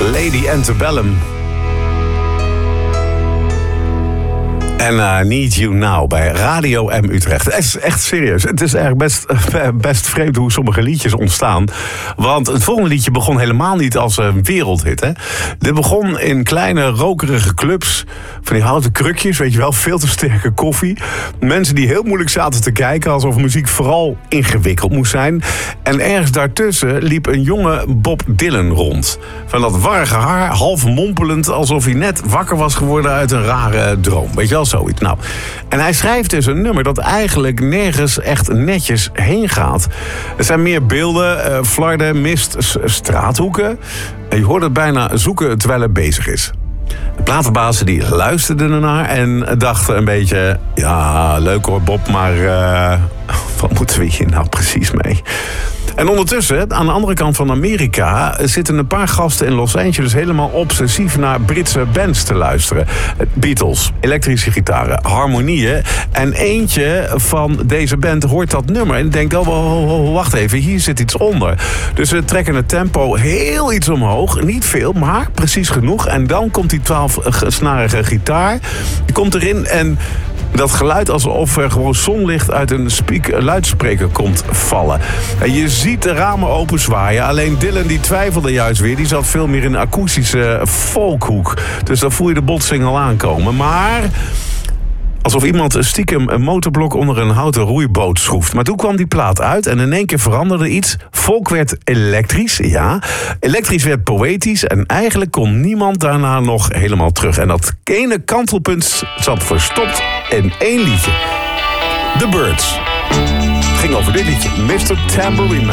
Lady Antebellum. En Need You Now bij Radio M Utrecht. Het is echt serieus. Het is eigenlijk best vreemd hoe sommige liedjes ontstaan. Want het volgende liedje begon helemaal niet als een wereldhit. Hè? Dit begon in kleine rokerige clubs. Van die houten krukjes, weet je wel. Veel te sterke koffie. Mensen die heel moeilijk zaten te kijken. Alsof muziek vooral ingewikkeld moest zijn. En ergens daartussen liep een jonge Bob Dylan rond. Van dat warrige haar, half mompelend. Alsof hij net wakker was geworden uit een rare droom. Weet je wel? Zoiets. Nou, en hij schrijft dus een nummer dat eigenlijk nergens echt netjes heen gaat. Er zijn meer beelden, flarden, mist, straathoeken. En je hoort het bijna zoeken terwijl hij bezig is. De platenbazen die luisterden ernaar en dachten een beetje... Ja, leuk hoor Bob, maar wat moeten we hier nou precies mee? En ondertussen, aan de andere kant van Amerika... zitten een paar gasten in Los Angeles helemaal obsessief naar Britse bands te luisteren. Beatles, elektrische gitaren, harmonieën. En eentje van deze band hoort dat nummer en denkt... Oh, wacht even, hier zit iets onder. Dus ze trekken het tempo heel iets omhoog. Niet veel, maar precies genoeg. En dan komt die 12-snarige gitaar. Die komt erin en... dat geluid alsof er gewoon zonlicht uit een luidspreker komt vallen. En je ziet de ramen open zwaaien. Alleen Dylan die twijfelde juist weer. Die zat veel meer in een akoestische folkhoek. Dus dan voel je de botsing al aankomen. Maar... alsof iemand stiekem een motorblok onder een houten roeiboot schroeft. Maar toen kwam die plaat uit en in één keer veranderde iets. Folk werd elektrisch, ja. Elektrisch werd poëtisch en eigenlijk kon niemand daarna nog helemaal terug. En dat ene kantelpunt zat verstopt in één liedje. The Byrds. Het ging over dit liedje, Mr. Tambourine Man.